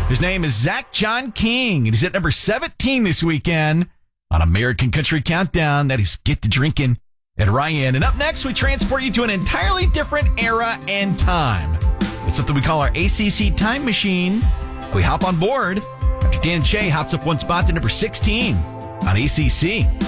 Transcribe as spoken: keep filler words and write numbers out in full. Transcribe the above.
His name is Zach John King, and he's at number seventeen this weekend on American Country Countdown. That is Get to Drinking at Ryan. And up next, we transport you to an entirely different era and time. It's something we call our A C C Time Machine. We hop on board after Dan Che hops up one spot to number sixteen on A C C.